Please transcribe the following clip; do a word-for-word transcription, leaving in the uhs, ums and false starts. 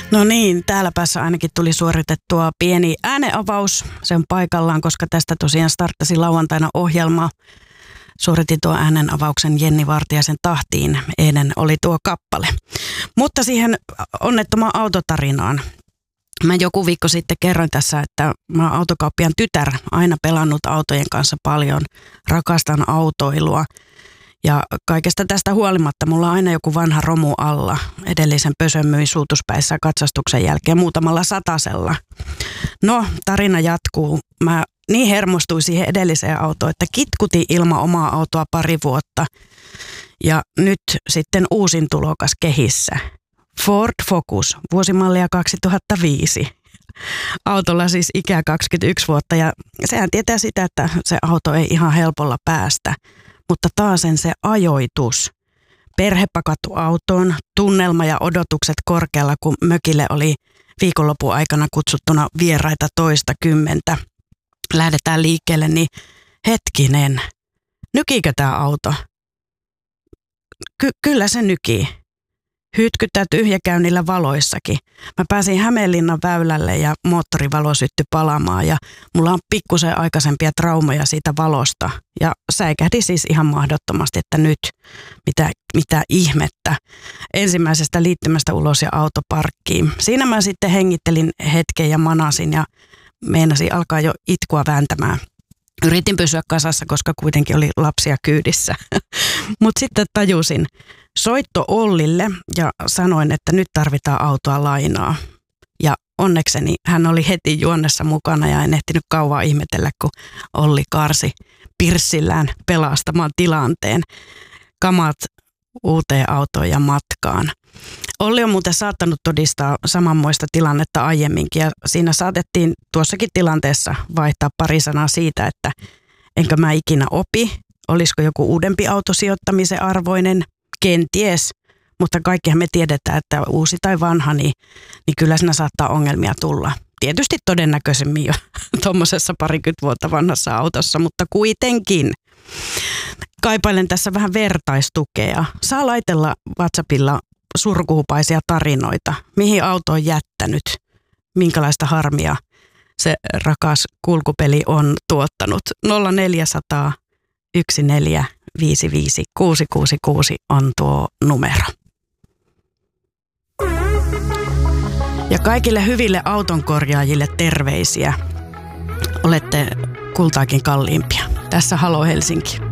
No niin, täällä päässä ainakin tuli suoritettua pieni ääneavaus. Se on paikallaan, koska tästä tosiaan starttasi lauantaina ohjelma. Suoritin tuo äänenavauksen Jenni Vartiaisen tahtiin. Eilen oli tuo kappale. Mutta siihen onnettomaan autotarinaan. Mä joku viikko sitten kerroin tässä, että mä oon autokauppiaan tytär, aina pelannut autojen kanssa paljon, rakastan autoilua. Ja kaikesta tästä huolimatta mulla on aina joku vanha romu alla. Edellisen pösön myin suutuspäissä katsastuksen jälkeen muutamalla satasella. No, tarina jatkuu. Mä niin hermostuin siihen edelliseen autoon, että kitkutin ilman omaa autoa pari vuotta. Ja nyt sitten uusin tulokas kehissä. Ford Focus, vuosimallia kaksituhattaviisi. Autolla siis ikää kaksikymmentäyksi vuotta ja sehän tietää sitä, että se auto ei ihan helpolla päästä. Mutta taasen se ajoitus. Perhe pakattu autoon, tunnelma ja odotukset korkealla, kun mökille oli viikonlopun aikana kutsuttuna vieraita toista kymmentä. Lähdetään liikkeelle, niin hetkinen, nykiikö tämä auto? Ky- kyllä se nykii. Hytkyttää tyhjäkäynnillä valoissakin. Mä pääsin Hämeenlinnan väylälle ja moottorivalo syttyi palamaan ja mulla on pikkusen aikaisempia traumoja siitä valosta. Ja säikähdi siis ihan mahdottomasti, että nyt mitä, mitä ihmettä. Ensimmäisestä liittymästä ulos ja autoparkkiin. Siinä mä sitten hengittelin hetken ja manasin ja meinasin alkaa jo itkua vääntämään. Yritin pysyä kasassa, koska kuitenkin oli lapsia kyydissä. Mutta sitten tajusin. Soitto Ollille ja sanoin, että nyt tarvitaan autoa lainaa. Ja onnekseni hän oli heti juonnessa mukana ja en ehtinyt kauan ihmetellä, kun Olli karsi pirssillään pelastamaan tilanteen. Kamat uuteen autoon ja matkaan. Olli on muuten saattanut todistaa samanmoista tilannetta aiemminkin ja siinä saatettiin tuossakin tilanteessa vaihtaa pari sanaa siitä, että enkö mä ikinä opi, olisiko joku uudempi auto sijoittamisen arvoinen. Kenties, mutta kaikkihan me tiedetään, että uusi tai vanha, niin, niin kyllä siinä saattaa ongelmia tulla. Tietysti todennäköisemmin jo tuommoisessa parikymmentä vuotta vanhassa autossa, mutta kuitenkin. Kaipailen tässä vähän vertaistukea. Saa laitella WhatsAppilla surkuhupaisia tarinoita. Mihin auto on jättänyt? Minkälaista harmia se rakas kulkupeli on tuottanut? nolla neljä nolla nolla yksi neljä viisi viisi kuusi kuusi kuusi on tuo numero. Ja kaikille hyville autonkorjaajille terveisiä. Olette kultaakin kalliimpia. Tässä Halo Helsinki.